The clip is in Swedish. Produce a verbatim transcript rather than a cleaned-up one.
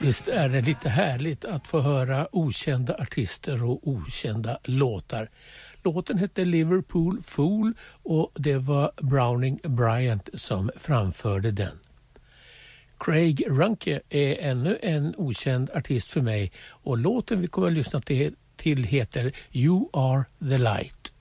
Visst är det lite härligt att få höra okända artister och okända låtar. Låten hette Liverpool Fool och det var Browning Bryant som framförde den. Craig Runke är ännu en okänd artist för mig och låten vi kommer att lyssna till, till heter You Are The Light.